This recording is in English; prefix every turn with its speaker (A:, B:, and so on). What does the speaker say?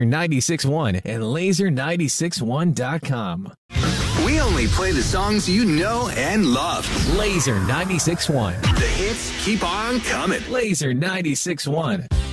A: 96.1 and laser961.com.
B: We only play the songs you know and love.
A: Laser 96.1.
B: The hits keep on coming.
A: Laser 96.1.